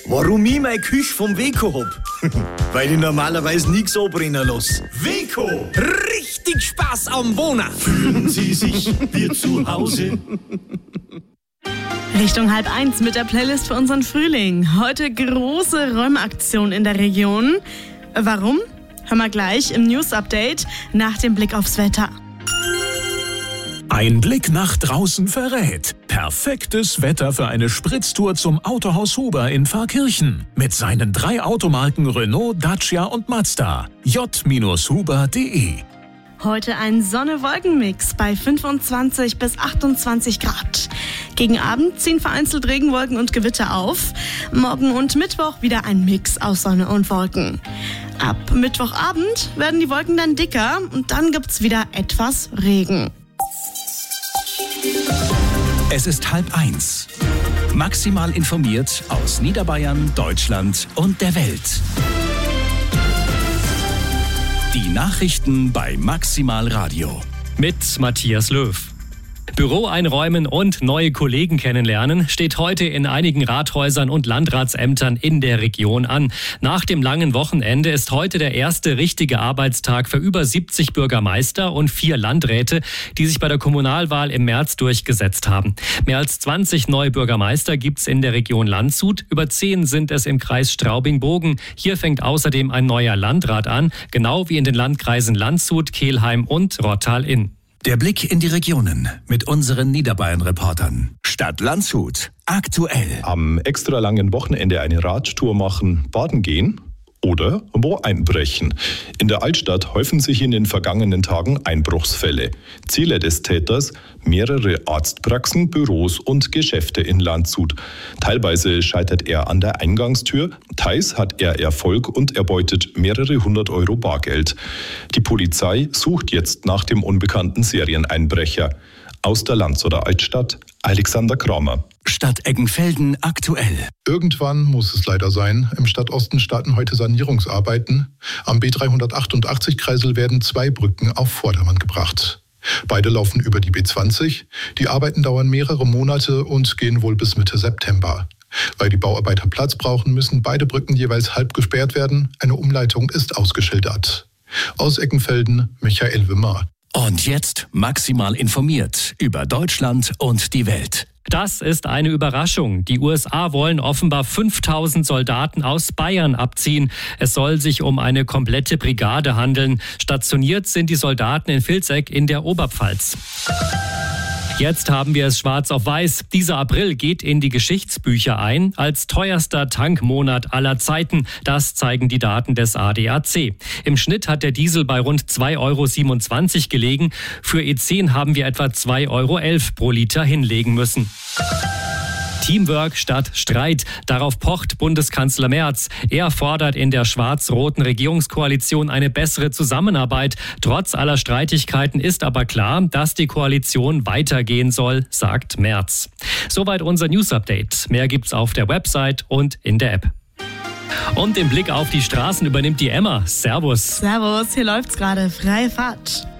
Warum ich meine Küche vom Weco hab? Weil ich normalerweise nichts anbrennen lasse. Weco! Richtig Spaß am Wohnen! Fühlen Sie sich wie zu Hause? Richtung 12:30 mit der Playlist für unseren Frühling. Heute große Räumaktion in der Region. Warum? Hören wir gleich im News-Update nach dem Blick aufs Wetter. Ein Blick nach draußen verrät. Perfektes Wetter für eine Spritztour zum Autohaus Huber in Pfarrkirchen. Mit seinen 3 Automarken Renault, Dacia und Mazda. j-huber.de. Heute ein Sonne-Wolken-Mix bei 25 bis 28 Grad. Gegen Abend ziehen vereinzelt Regenwolken und Gewitter auf. Morgen und Mittwoch wieder ein Mix aus Sonne und Wolken. Ab Mittwochabend werden die Wolken dann dicker und dann gibt's wieder etwas Regen. Es ist 12:30. Maximal informiert aus Niederbayern, Deutschland und der Welt. Die Nachrichten bei Maximal Radio. Mit Matthias Löw. Büro einräumen und neue Kollegen kennenlernen steht heute in einigen Rathäusern und Landratsämtern in der Region an. Nach dem langen Wochenende ist heute der erste richtige Arbeitstag für über 70 Bürgermeister und 4 Landräte, die sich bei der Kommunalwahl im März durchgesetzt haben. Mehr als 20 neue Bürgermeister gibt's in der Region Landshut. Über 10 sind es im Kreis Straubing-Bogen. Hier fängt außerdem ein neuer Landrat an, genau wie in den Landkreisen Landshut, Kelheim und Rottal-Inn. Der Blick in die Regionen mit unseren Niederbayern-Reportern. Stadt Landshut. Aktuell. Am extra langen Wochenende eine Radtour machen, baden gehen oder wo einbrechen. In der Altstadt häufen sich in den vergangenen Tagen Einbruchsfälle. Ziele des Täters: mehrere Arztpraxen, Büros und Geschäfte in Landshut. Teilweise scheitert er an der Eingangstür, teils hat er Erfolg und erbeutet mehrere 100 Euro Bargeld. Die Polizei sucht jetzt nach dem unbekannten Serieneinbrecher. Aus der Landshuter Altstadt, Alexander Kramer. Stadt Eggenfelden aktuell. Irgendwann muss es leider sein. Im Stadtosten starten heute Sanierungsarbeiten. Am B388-Kreisel werden 2 Brücken auf Vordermann gebracht. Beide laufen über die B20. Die Arbeiten dauern mehrere Monate und gehen wohl bis Mitte September. Weil die Bauarbeiter Platz brauchen, müssen beide Brücken jeweils halb gesperrt werden. Eine Umleitung ist ausgeschildert. Aus Eggenfelden, Michael Wimmer. Und jetzt maximal informiert über Deutschland und die Welt. Das ist eine Überraschung. Die USA wollen offenbar 5000 Soldaten aus Bayern abziehen. Es soll sich um eine komplette Brigade handeln. Stationiert sind die Soldaten in Vilseck in der Oberpfalz. Jetzt haben wir es schwarz auf weiß. Dieser April geht in die Geschichtsbücher ein als teuerster Tankmonat aller Zeiten. Das zeigen die Daten des ADAC. Im Schnitt hat der Diesel bei rund 2,27 Euro gelegen. Für E10 haben wir etwa 2,11 Euro pro Liter hinlegen müssen. Teamwork statt Streit. Darauf pocht Bundeskanzler Merz. Er fordert in der schwarz-roten Regierungskoalition eine bessere Zusammenarbeit. Trotz aller Streitigkeiten ist aber klar, dass die Koalition weitergehen soll, sagt Merz. Soweit unser News-Update. Mehr gibt's auf der Website und in der App. Und den Blick auf die Straßen übernimmt die Emma. Servus. Servus, hier läuft's gerade. Freie Fahrt.